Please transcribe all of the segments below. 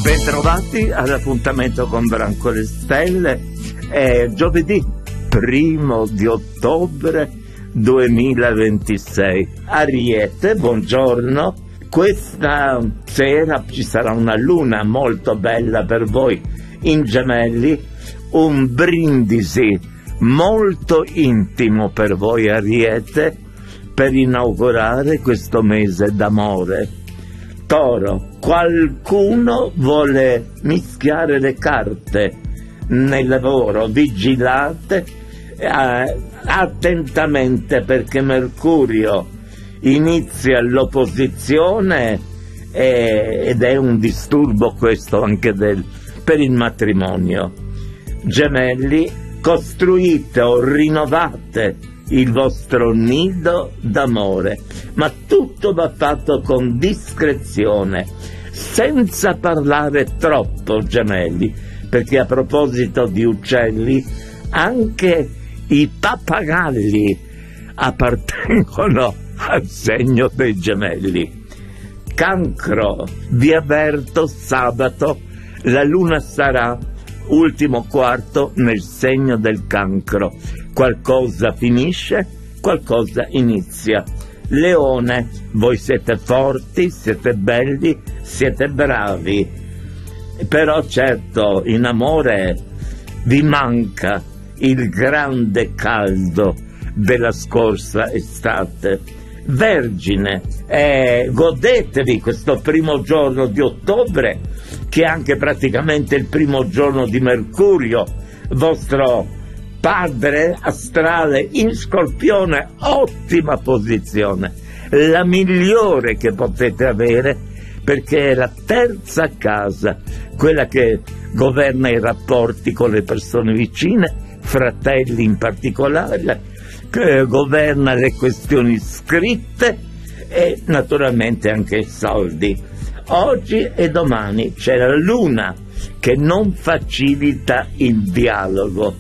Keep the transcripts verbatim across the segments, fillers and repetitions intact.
Bentrovati all'appuntamento con Brancole Stelle. È giovedì primo di ottobre duemilaventisei. Ariete, buongiorno. Questa sera ci sarà una luna molto bella per voi in Gemelli, un brindisi molto intimo per voi Ariete per inaugurare questo mese d'amore. Toro, qualcuno vuole mischiare le carte nel lavoro, vigilate eh, attentamente perché Mercurio inizia l'opposizione eh, ed è un disturbo questo anche del, per il matrimonio. Gemelli, costruite o rinnovate il vostro nido d'amore, ma tutto va fatto con discrezione, senza parlare troppo, Gemelli, perché a proposito di uccelli, anche i pappagalli appartengono al segno dei Gemelli. Cancro, vi avverto, sabato la luna sarà ultimo quarto nel segno del Cancro. Qualcosa finisce, qualcosa inizia. Leone, voi siete forti, siete belli, siete bravi, però certo in amore vi manca il grande caldo della scorsa estate. Vergine, eh, godetevi questo primo giorno di ottobre, che è anche praticamente il primo giorno di Mercurio, vostro padre astrale in Scorpione. Ottima posizione, la migliore che potete avere, perché è la terza casa, quella che governa i rapporti con le persone vicine, fratelli in particolare, che governa le questioni scritte e naturalmente anche i soldi. Oggi e domani c'è la luna che non facilita il dialogo.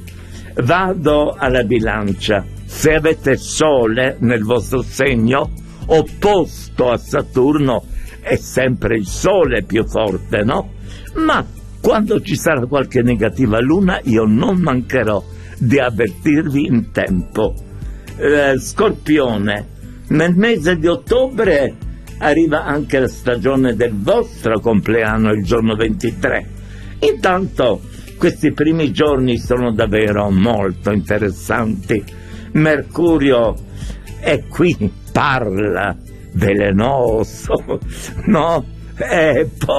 Vado alla bilancia. Se avete sole nel vostro segno opposto a Saturno, è sempre il sole più forte, no? Ma quando ci sarà qualche negativa luna io non mancherò di avvertirvi in tempo. Eh, Scorpione, nel mese di ottobre arriva anche la stagione del vostro compleanno, il giorno ventitré. Intanto questi primi giorni sono davvero molto interessanti. Mercurio è qui, parla, velenoso, no? E poi